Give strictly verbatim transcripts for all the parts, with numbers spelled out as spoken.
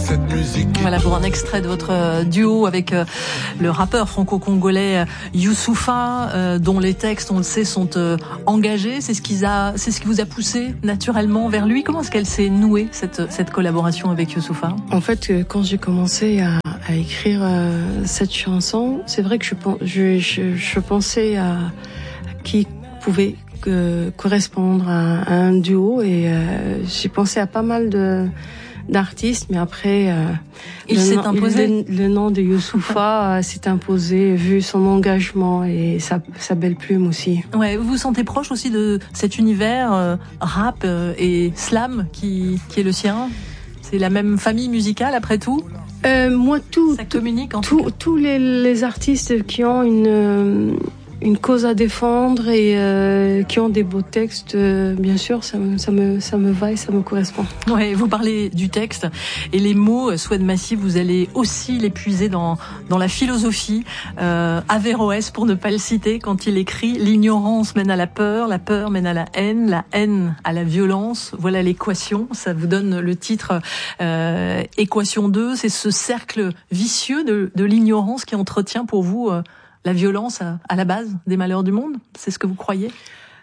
cette musique. Voilà pour un extrait de votre duo avec euh, le rappeur franco-congolais Youssoupha, euh, dont les textes, on le sait, sont euh, engagés. C'est ce qui a, c'est ce qui vous a poussé naturellement vers lui. Comment est-ce qu'elle s'est nouée cette cette collaboration avec Youssoupha? En fait, quand j'ai commencé à, à écrire euh, cette chanson, c'est vrai que je je je, je pensais à, à qui pouvait que, correspondre à, à un duo et euh, j'ai pensé à pas mal de d'artistes, mais après euh, il le, s'est nom, imposé. Le, le nom de Youssoupha euh, s'est imposé vu son engagement et sa, sa belle plume aussi. Ouais, vous vous sentez proche aussi de cet univers euh, rap euh, et slam qui qui est le sien? C'est la même famille musicale après tout? Euh, moi, tout, ça communique en tout, tous les, les artistes qui ont une euh, une cause à défendre et euh, qui ont des beaux textes, euh, bien sûr, ça me, ça me, ça me va et ça me correspond. Ouais, vous parlez du texte et les mots, Souhaid Massy, vous allez aussi les puiser dans dans la philosophie. Euh, Averroès, pour ne pas le citer, quand il écrit: l'ignorance mène à la peur, la peur mène à la haine, la haine à la violence. Voilà l'équation. Ça vous donne le titre euh, Équation deux. C'est ce cercle vicieux de, de l'ignorance qui entretient pour vous euh, la violence à, à la base des malheurs du monde. C'est ce que vous croyez?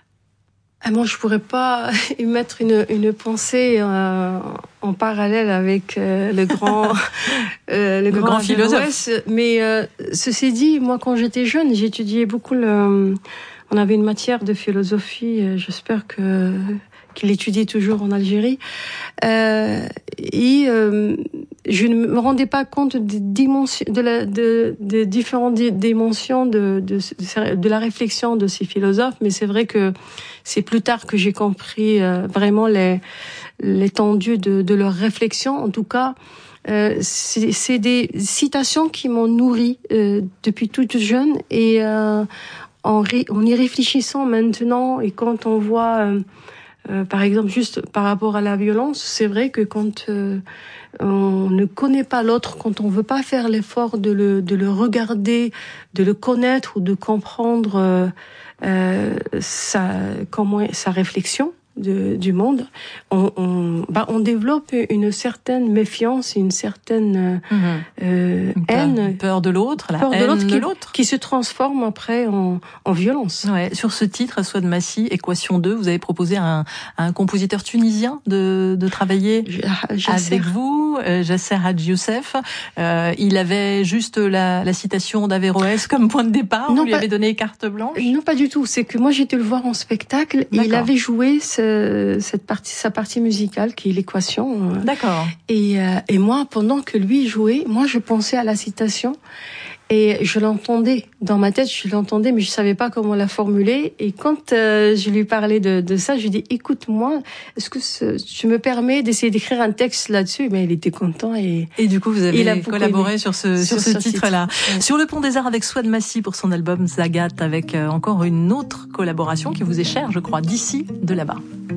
Ah, moi, je pourrais pas émettre une, une pensée euh, en parallèle avec euh, le grand, euh, le, le grand, grand philosophe. Mais euh, ceci dit, moi, quand j'étais jeune, j'étudiais beaucoup le. On avait une matière de philosophie. Euh, j'espère que qu'il étudie toujours en Algérie. Euh, et euh, je ne me rendais pas compte des dimensions, de la, de, de différentes dimensions de, de, de, de la réflexion de ces philosophes. Mais c'est vrai que c'est plus tard que j'ai compris euh, vraiment les, l'étendue de, de leurs réflexions. En tout cas, euh, c'est, c'est des citations qui m'ont nourri euh, depuis toute jeune. Et euh, en, ré, en y réfléchissant maintenant, et quand on voit... Euh, Euh, par exemple, juste par rapport à la violence, c'est vrai que quand euh, on ne connaît pas l'autre, quand on veut pas faire l'effort de le, de le regarder, de le connaître ou de comprendre euh, euh, sa, comment, sa réflexion de, du monde, on, on, bah, on développe une certaine méfiance, une certaine euh, mmh. euh, une peur, haine, une peur de l'autre, la peur haine de l'autre, de qui, l'autre, qui se transforme après en, en violence. Ouais, sur ce titre, Souhaid Massy, Équation deux, vous avez proposé à un, à un compositeur tunisien de, de travailler Jasser. avec vous, euh, Jasser Hadji Youssef. Euh, il avait juste la, la citation d'Averroès comme point de départ. Non, vous lui pas, avez donné carte blanche? Non, pas du tout. C'est que moi, j'étais le voir en spectacle. Et il avait joué ce, cette partie, sa partie musicale, qui est l'équation. D'accord. Et, euh, et moi, pendant que lui jouait, moi, je pensais à la citation. Et je l'entendais dans ma tête, je l'entendais, mais je savais pas comment la formuler. Et quand euh, je lui parlais de, de ça, je lui dis: écoute-moi, est-ce que ce, tu me permets d'essayer d'écrire un texte là-dessus? Mais il était content et et du coup vous avez collaboré sur ce sur, sur ce titre-là. Titre. Ouais. Sur le Pont des Arts avec Souhaid Massy pour son album Zagat, avec euh, encore une autre collaboration qui vous est chère, je crois, d'ici, de là-bas.